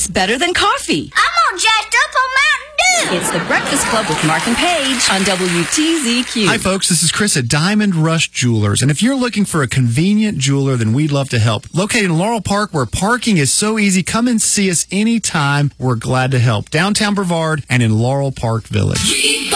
better than coffee. I'm all jacked up on Mountain Dew. It's the Breakfast Club with Mark and Paige on WTZQ. Hi, folks. This is Chris at Diamond Rush Jewelers. And if you're looking for a convenient jeweler, then we'd love to help. Located in Laurel Park, where parking is so easy, come and see us anytime. We're glad to help. Downtown Brevard and in Laurel Park Village.